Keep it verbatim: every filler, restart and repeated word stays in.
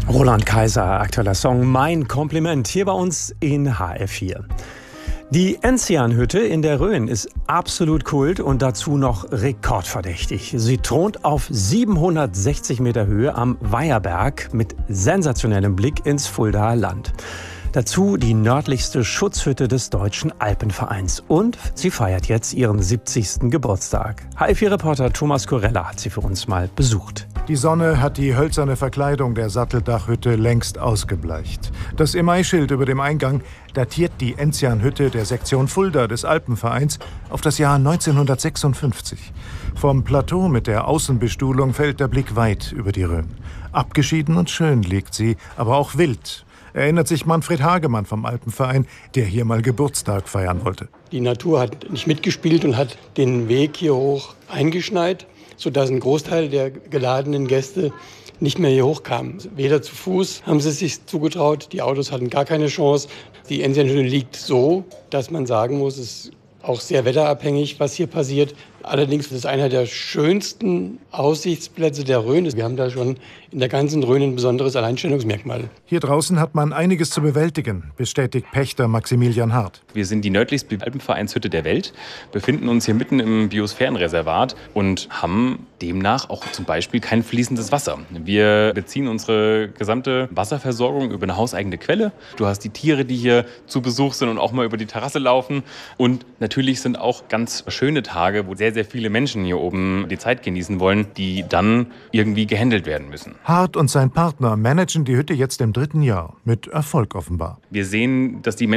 Roland Kaiser, aktueller Song Mein Kompliment, hier bei uns in H F vier. Die Enzianhütte in der Rhön ist absolut Kult und dazu noch rekordverdächtig. Sie thront auf siebenhundertsechzig Meter Höhe am Weiherberg mit sensationellem Blick ins Fuldaer Land. Dazu die nördlichste Schutzhütte des Deutschen Alpenvereins. Und sie feiert jetzt ihren siebzigsten Geburtstag. H F vier-Reporter Thomas Korella hat sie für uns mal besucht. Die Sonne hat die hölzerne Verkleidung der Satteldachhütte längst ausgebleicht. Das Emailschild über dem Eingang datiert die Enzianhütte der Sektion Fulda des Alpenvereins auf das Jahr neunzehnhundertsechsundfünfzig. Vom Plateau mit der Außenbestuhlung fällt der Blick weit über die Rhön. Abgeschieden und schön liegt sie, aber auch wild. Erinnert sich Manfred Hagemann vom Alpenverein, der hier mal Geburtstag feiern wollte. Die Natur hat nicht mitgespielt und hat den Weg hier hoch eingeschneit, sodass ein Großteil der geladenen Gäste nicht mehr hier hochkam. Weder zu Fuß haben sie es sich zugetraut, die Autos hatten gar keine Chance. Die Enzianhütte liegt so, dass man sagen muss, es ist auch sehr wetterabhängig, was hier passiert. Allerdings ist es einer der schönsten Aussichtsplätze der Rhön. Wir haben da schon in der ganzen Rhön ein besonderes Alleinstellungsmerkmal. Hier draußen hat man einiges zu bewältigen, bestätigt Pächter Maximilian Hart. Wir sind die nördlichste Alpenvereinshütte der Welt, befinden uns hier mitten im Biosphärenreservat und haben demnach auch zum Beispiel kein fließendes Wasser. Wir beziehen unsere gesamte Wasserversorgung über eine hauseigene Quelle. Du hast die Tiere, die hier zu Besuch sind und auch mal über die Terrasse laufen. Und natürlich sind auch ganz schöne Tage, wo sehr, sehr viele Menschen hier oben die Zeit genießen wollen, die dann irgendwie gehandelt werden müssen. Hart und sein Partner managen die Hütte jetzt im dritten Jahr, mit Erfolg offenbar. Wir sehen, dass die